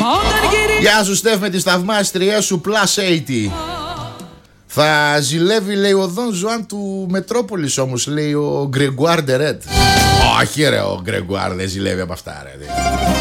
Γεια σου Στεφ με τις θαυμάστριές σου Plus 80. Θα ζηλεύει λέει ο Δον Ζουάν του Μετρόπολης όμως, λέει ο Γκρεγκουάρ Ντερέτ. Όχι ρε, ο Γκρεγκουάρ δεν ζηλεύει από αυτά ρε.